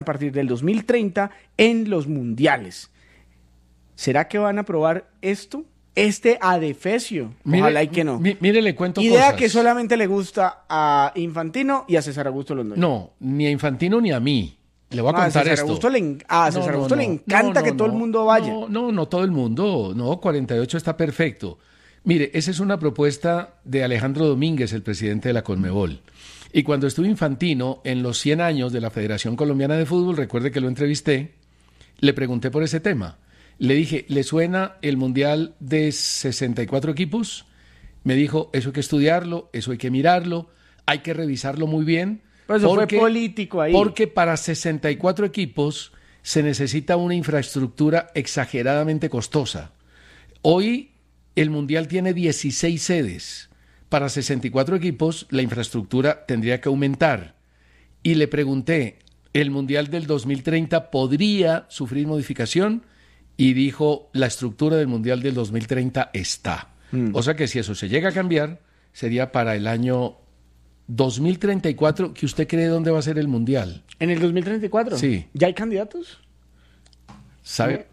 a partir del 2030 en los mundiales. ¿Será que van a aprobar esto? Este adefesio. Ojalá y que no. Mire, le cuento Idea cosas. que solamente le gusta a Infantino y a César Augusto Londoño. No, ni a Infantino ni a mí. Le voy a A contar César esto. Augusto le encanta que todo el mundo vaya. No todo el mundo. No, 48 está perfecto. Mire, esa es una propuesta de Alejandro Domínguez, el presidente de la Conmebol. Y cuando estuvo Infantino en los 100 años de la Federación Colombiana de Fútbol, recuerde que lo entrevisté, le pregunté por ese tema. Le dije, ¿le suena el Mundial de 64 equipos? Me dijo, eso hay que estudiarlo, eso hay que mirarlo, hay que revisarlo muy bien. Pues eso fue político ahí. Porque para 64 equipos se necesita una infraestructura exageradamente costosa. Hoy el Mundial tiene 16 sedes. Para 64 equipos la infraestructura tendría que aumentar. Y le pregunté, ¿el Mundial del 2030 podría sufrir modificación? Y dijo, la estructura del Mundial del 2030 está. O sea que si eso se llega a cambiar, sería para el año 2034, que usted cree dónde va a ser el Mundial. ¿En el 2034? Sí. ¿Ya hay candidatos? ¿Sabe?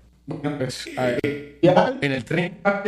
En el 30,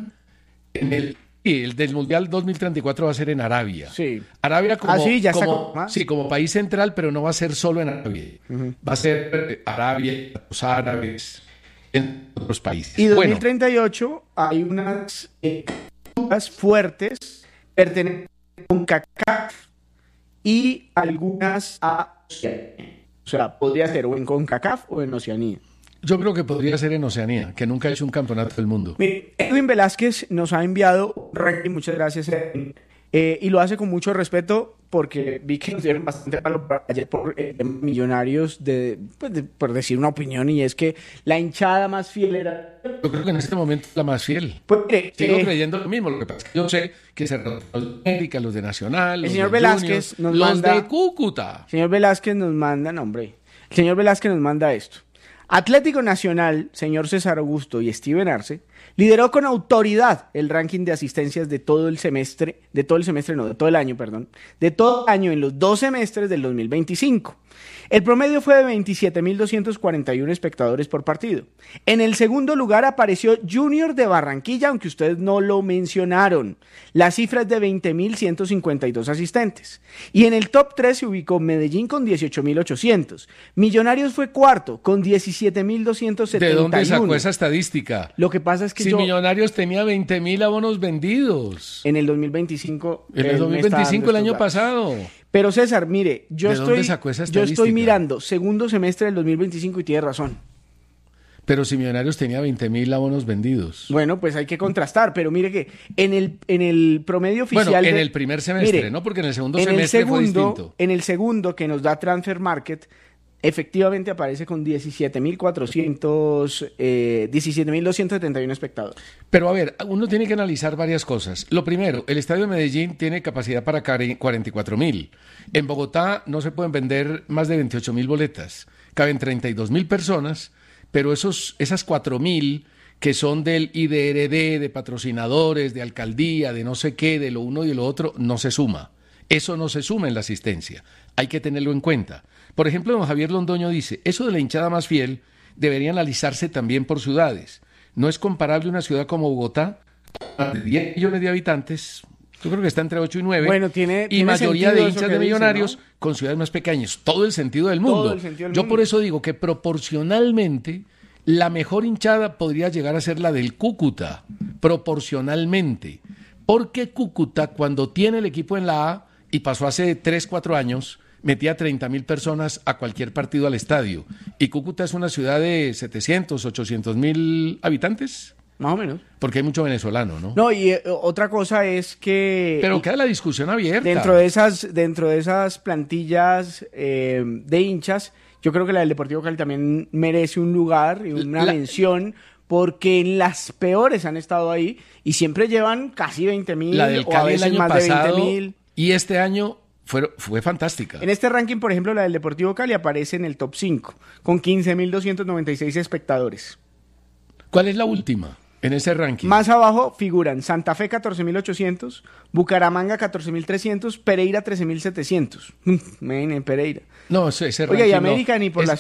el del Mundial 2034 va a ser en Arabia. Sí. Arabia como país central, pero no va a ser solo en Arabia. Va a ser Arabia, los árabes, en otros países. Y 2038 hay unas fuertes pertenecientes a CONCACAF y algunas a Oceanía. O sea, podría ser o en CONCACAF o en Oceanía. Yo creo que podría ser en Oceanía, que nunca ha hecho un campeonato del mundo. Mire, Edwin Velázquez nos ha enviado un ranking, muchas gracias, Edwin, y lo hace con mucho respeto porque vi que nos dieron bastante palo ayer por Millonarios, por decir una opinión, y es que la hinchada más fiel era... Yo creo que en este momento es la más fiel. Pues, mire, sigo creyendo lo mismo, lo que pasa es que yo sé que se los de América, los de Nacional, el señor Velázquez Junior, los de Cúcuta. El señor Velázquez nos manda, el señor Velázquez nos manda esto. Atlético Nacional, señor César Augusto y Steven Arce, lideró con autoridad el ranking de asistencias de todo el año en los 2 semestres del 2025. El promedio fue de 27.241 espectadores por partido. En el segundo lugar apareció Junior de Barranquilla, aunque ustedes no lo mencionaron. La cifra es de 20.152 asistentes. Y en el top 3 se ubicó Medellín con 18.800. Millonarios fue cuarto con 17.271. ¿De dónde sacó esa estadística? Lo que pasa es que si Millonarios tenía 20.000 abonos vendidos. En el 2025. En el 2025, el año pasado. Pero César, mire, yo estoy mirando segundo semestre del 2025 y tiene razón. Pero si Millonarios tenía 20.000 abonos vendidos. Bueno, pues hay que contrastar, pero mire que en el promedio oficial... Bueno, en el primer semestre, mire, ¿no? Porque en el segundo semestre fue distinto. En el segundo, que nos da Transfer Market, efectivamente aparece con 17.271 espectadores. Pero a ver, uno tiene que analizar varias cosas. Lo primero, el estadio de Medellín tiene capacidad para 44.000. En Bogotá no se pueden vender más de 28.000 boletas. Caben 32.000 personas, pero esas 4.000 que son del IDRD, de patrocinadores, de alcaldía, de no sé qué, de lo uno y de lo otro, no se suma. Eso no se suma en la asistencia. Hay que tenerlo en cuenta. Por ejemplo, don Javier Londoño dice, eso de la hinchada más fiel debería analizarse también por ciudades. No es comparable una ciudad como Bogotá, de 10 millones de habitantes, yo creo que está entre 8 y 9, bueno, y mayoría de hinchas de Millonarios, ¿no? Con ciudades más pequeñas. Todo el sentido del mundo. Yo por eso digo que proporcionalmente la mejor hinchada podría llegar a ser la del Cúcuta, proporcionalmente. Porque Cúcuta, cuando tiene el equipo en la A, y pasó hace 3, 4 años, metía 30.000 personas a cualquier partido al estadio. Y Cúcuta es una ciudad de 700, 800.000 habitantes. Más o menos. Porque hay mucho venezolano, ¿no? No, y otra cosa es que... Pero queda la discusión abierta. Dentro de esas plantillas de hinchas, yo creo que la del Deportivo Cali también merece un lugar y una mención, porque en las peores han estado ahí y siempre llevan casi 20.000. La del Cali o a veces el año más pasado, de 20.000. Y este año fue fantástica. En este ranking, por ejemplo, la del Deportivo Cali aparece en el top 5, con 15.296 espectadores. ¿Cuál es la última? En ese ranking. Más abajo figuran Santa Fe 14.800, Bucaramanga 14.300, Pereira 13.700. Men, Pereira. No, ese ranking Oiga, y América no. ni por las